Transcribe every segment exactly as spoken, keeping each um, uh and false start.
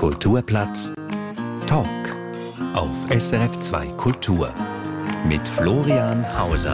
Kulturplatz Talk auf S R F zwei Kultur mit Florian Hauser.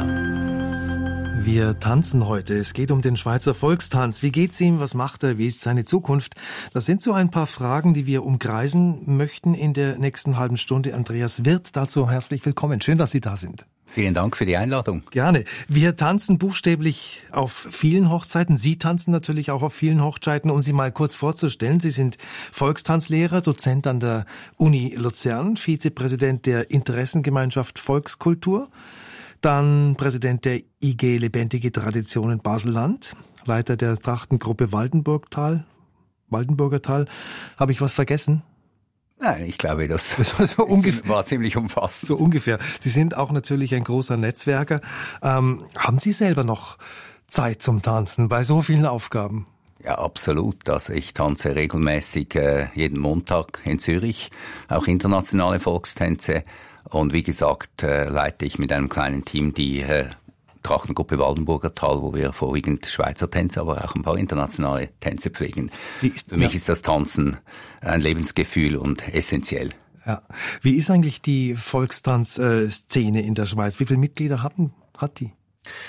Wir tanzen heute. Es geht um den Schweizer Volkstanz. Wie geht's ihm? Was macht er? Wie ist seine Zukunft? Das sind so ein paar Fragen, die wir umkreisen möchten in der nächsten halben Stunde. Andreas Wirth, dazu herzlich willkommen. Schön, dass Sie da sind. Vielen Dank für die Einladung. Gerne. Wir tanzen buchstäblich auf vielen Hochzeiten. Sie tanzen natürlich auch auf vielen Hochzeiten. Um Sie mal kurz vorzustellen, Sie sind Volkstanzlehrer, Dozent an der Uni Luzern, Vizepräsident der Interessengemeinschaft Volkskultur, dann Präsident der I G Lebendige Traditionen Basel-Land, Leiter der Trachtengruppe Waldenburgtal, Waldenburgertal. Habe ich was vergessen? Nein, ich glaube, das, das war, so ungefähr, war ziemlich umfassend. So ungefähr. Sie sind auch natürlich ein großer Netzwerker. Ähm, haben Sie selber noch Zeit zum Tanzen bei so vielen Aufgaben? Ja, absolut. Also ich tanze regelmäßig äh, jeden Montag in Zürich, auch internationale Volkstänze. Und wie gesagt, äh, leite ich mit einem kleinen Team die äh, Trachtengruppe Waldenburgertal, wo wir vorwiegend Schweizer Tänze, aber auch ein paar internationale Tänze pflegen. Ist, Für mich ja. ist das Tanzen ein Lebensgefühl und essentiell. Ja. Wie ist eigentlich die Volkstanzszene in der Schweiz? Wie viele Mitglieder haben, hat die?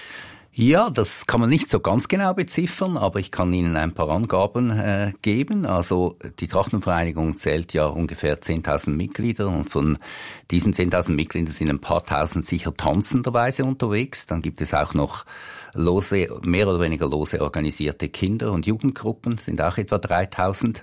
Ja, das kann man nicht so ganz genau beziffern, aber ich kann Ihnen ein paar Angaben äh, geben. Also die Trachtenvereinigung zählt ja ungefähr zehntausend Mitglieder und von diesen zehntausend Mitgliedern sind ein paar tausend sicher tanzenderweise unterwegs. Dann gibt es auch noch lose, mehr oder weniger lose organisierte Kinder- und Jugendgruppen, sind auch etwa dreitausend.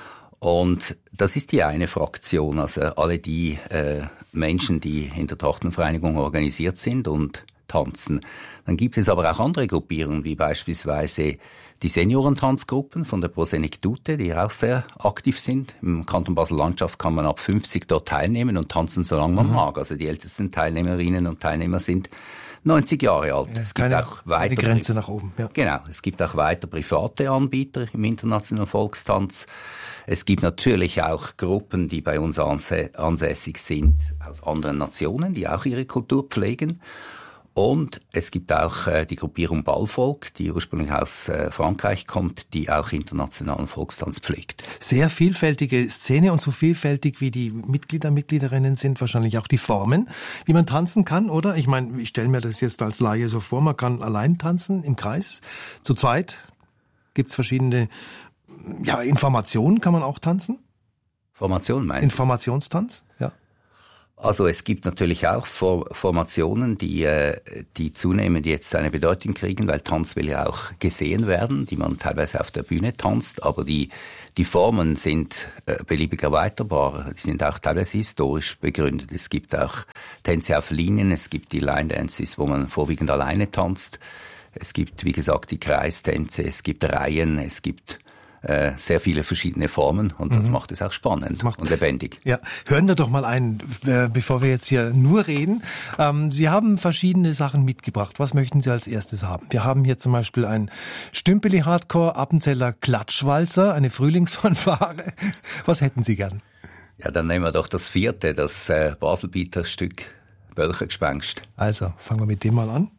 Und das ist die eine Fraktion, also alle die äh, Menschen, die in der Trachtenvereinigung organisiert sind und tanzen. Dann gibt es aber auch andere Gruppierungen, wie beispielsweise die Seniorentanzgruppen von der Prosenektute, die auch sehr aktiv sind. Im Kanton Basel-Landschaft kann man ab fünfzig dort teilnehmen und tanzen, solange man mhm. mag. Also die ältesten Teilnehmerinnen und Teilnehmer sind neunzig Jahre alt. Ja, es gibt auch weiter eine Grenze nach oben. Ja. Genau. Es gibt auch weiter private Anbieter im internationalen Volkstanz. Es gibt natürlich auch Gruppen, die bei uns ansässig sind aus anderen Nationen, die auch ihre Kultur pflegen. Und es gibt auch äh, die Gruppierung Ballvolk, die ursprünglich aus äh, Frankreich kommt, die auch internationalen Volkstanz pflegt. Sehr vielfältige Szene und so vielfältig wie die Mitglieder, Mitgliederinnen sind wahrscheinlich auch die Formen, wie man tanzen kann, oder? Ich meine, ich stelle mir das jetzt als Laie so vor, man kann allein tanzen im Kreis, zu zweit. Gibt's verschiedene, ja, Informationen, kann man auch tanzen? Formation meinst du? Informationstanz, ja. Also es gibt natürlich auch Formationen, die, die zunehmend jetzt eine Bedeutung kriegen, weil Tanz will ja auch gesehen werden, die man teilweise auf der Bühne tanzt, aber die, die Formen sind beliebig erweiterbar, die sind auch teilweise historisch begründet. Es gibt auch Tänze auf Linien, es gibt die Line Dances, wo man vorwiegend alleine tanzt, es gibt, wie gesagt, die Kreistänze, es gibt Reihen, es gibt Äh, sehr viele verschiedene Formen und das mhm. macht es auch spannend macht, und lebendig. Ja, hören wir doch mal ein, äh, bevor wir jetzt hier nur reden. Ähm, Sie haben verschiedene Sachen mitgebracht. Was möchten Sie als erstes haben? Wir haben hier zum Beispiel ein Stümpeli-Hardcore, Appenzeller Klatschwalzer, eine Frühlingsfanfare. Was hätten Sie gern? Ja, dann nehmen wir doch das vierte, das äh, Baselbieter Stück Bölchergespenst. Also, fangen wir mit dem mal an.